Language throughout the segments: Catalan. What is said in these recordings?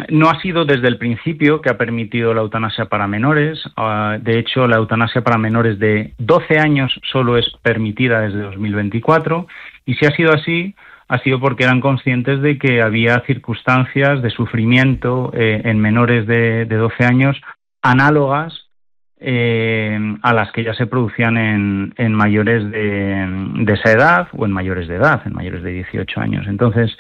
No ha sido desde el principio que ha permitido la eutanasia para menores. De hecho, la eutanasia para menores de 12 años solo es permitida desde 2024. Y si ha sido así, ha sido porque eran conscientes de que había circunstancias de sufrimiento en menores de 12 años análogas a las que ya se producían en mayores de esa edad o en mayores de edad, en mayores de 18 años. Entonces,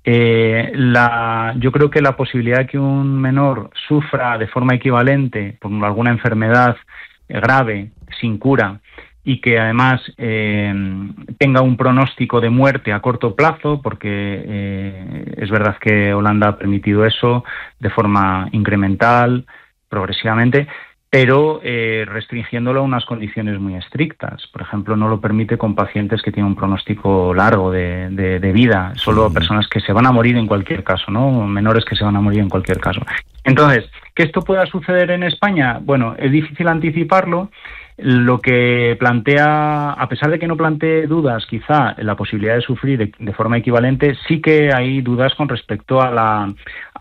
yo creo que la posibilidad de que un menor sufra de forma equivalente por alguna enfermedad grave, sin cura, y que además tenga un pronóstico de muerte a corto plazo, porque es verdad que Holanda ha permitido eso de forma incremental, progresivamente, pero restringiéndolo a unas condiciones muy estrictas. Por ejemplo, no lo permite con pacientes que tienen un pronóstico largo de vida, solo personas que se van a morir en cualquier caso, ¿no? Menores que se van a morir en cualquier caso. Entonces, ¿que esto pueda suceder en España? Bueno, es difícil anticiparlo. Lo que plantea, a pesar de que no plantee dudas, quizá la posibilidad de sufrir de forma equivalente, sí que hay dudas con respecto a la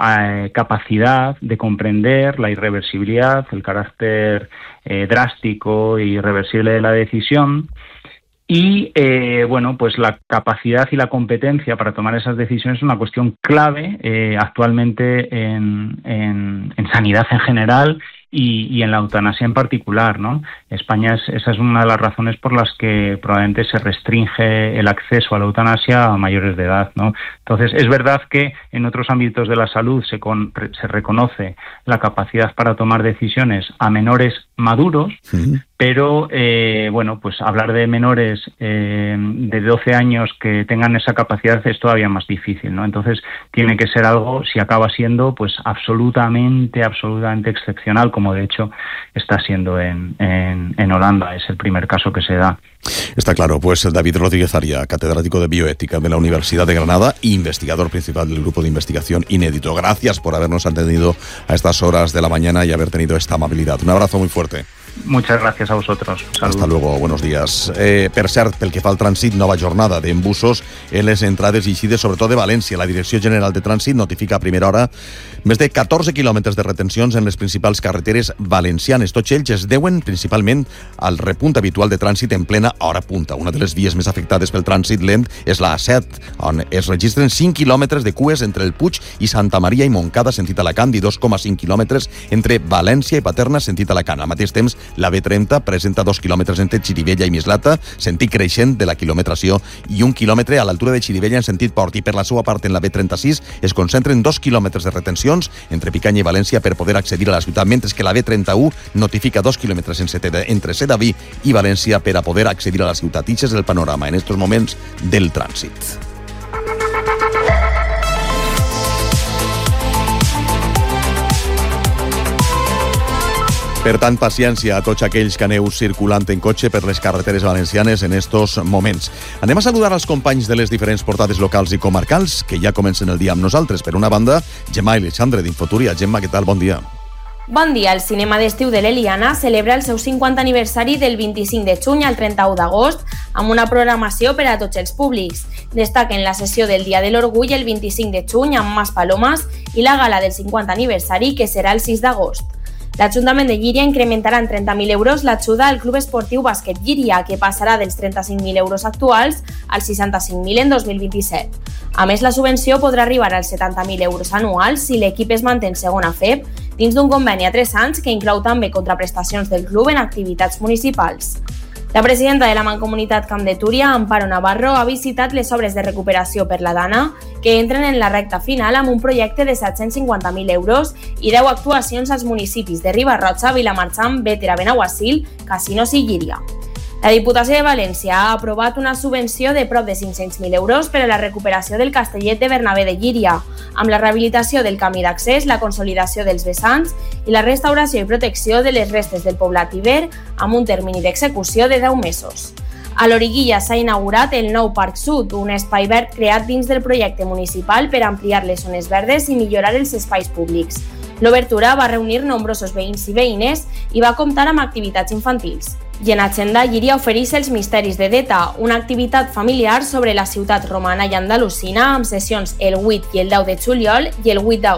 capacidad de comprender la irreversibilidad, el carácter drástico e irreversible de la decisión. Y, pues la capacidad y la competencia para tomar esas decisiones es una cuestión clave actualmente en sanidad en general y en la eutanasia en particular, ¿no? España esa es una de las razones por las que probablemente se restringe el acceso a la eutanasia a mayores de edad, ¿no? Entonces, es verdad que en otros ámbitos de la salud se reconoce la capacidad para tomar decisiones a menores maduros, pero, pues hablar de menores de 12 años que tengan esa capacidad es todavía más difícil, ¿no? Entonces, tiene que ser algo, si acaba siendo, pues absolutamente excepcional, como de hecho está siendo en Holanda. Es el primer caso que se da. Está claro, pues David Rodríguez Aria, catedrático de Bioética de la Universidad de Granada e investigador principal del grupo de investigación Inédito. Gracias por habernos atendido a estas horas de la mañana y haber tenido esta amabilidad. Un abrazo muy fuerte. Muchas gracias a vosotros. Salut. Hasta luego, buenos días. Per cert, pel que fa al trànsit, nova jornada d'embussos en les entrades i eixides, sobretot de València. La Direcció General de Trànsit notifica a primera hora més de 14 quilòmetres de retencions en les principals carreteres valencianes. Tots ells es deuen principalment al repunt habitual de trànsit en plena hora punta. Una de les vies més afectades pel trànsit lent és la A7, on es registren 5 quilòmetres de cues entre el Puig i Santa Maria i Montcada, sentit Alacant, i 2,5 quilòmetres entre València i Paterna, sentit Alacant. Al mateix temps, la B30 presenta 2 quilòmetres entre Xirivella i Mislata, sentit creixent de la quilometració, i 1 quilòmetre a l'altura de Xirivella en sentit port. I per la seva part, en la B36 es concentren 2 quilòmetres de retencions entre Picanya i València per poder accedir a la ciutat, mentre que la B31 notifica 2 quilòmetres entre Sedaví i València per a poder accedir a la ciutat. I és el panorama en estos moments del trànsit. Per tant, paciència a tots aquells que aneu circulant en cotxe per les carreteres valencianes en estos moments. Anem a saludar als companys de les diferents portades locals i comarcals que ja comencen el dia amb nosaltres. Per una banda, Gemma Alexandre d'Infoturia. Gemma, què tal? Bon dia. Bon dia. El cinema d'estiu de l'Eliana celebra el seu 50 aniversari del 25 de juny al 31 d'agost amb una programació per a tots els públics. Destaquen la sessió del Dia de l'Orgull el 25 de juny amb Mas Palomas i la gala del 50 aniversari que serà el 6 d'agost. L'Ajuntament de Llíria incrementarà en 30.000 euros l'ajuda al Club Esportiu Bàsquet Llíria, que passarà dels 35.000 euros actuals als 65.000 en 2027. A més, la subvenció podrà arribar als 70.000 euros anuals si l'equip es manté en segona FEB dins d'un conveni a 3 anys que inclou també contraprestacions del club en activitats municipals. La presidenta de la Mancomunitat Camp de Túria, Amparo Navarro, ha visitat les obres de recuperació per la Dana, que entren en la recta final amb un projecte de 750.000 euros i 10 actuacions als municipis de Riba-roja, Vilamarxant, Bétera, Benaguasil, Casinos i Llíria. La Diputació de València ha aprovat una subvenció de prop de 500.000 euros per a la recuperació del Castellet de Bernabé de Llíria, amb la rehabilitació del camí d'accés, la consolidació dels vessants i la restauració i protecció de les restes del poblat iber amb un termini d'execució de 10 mesos. A l'Origuilla s'ha inaugurat el nou Parc Sud, un espai verd creat dins del projecte municipal per ampliar les zones verdes i millorar els espais públics. L'obertura va reunir nombrosos veïns i veïnes i va comptar amb activitats infantils. I en agenda, Llíria ofereix els Misteris de Deta, una activitat familiar sobre la ciutat romana i andalusina amb sessions el 8 i el 10 de juliol i el 8 d'agost.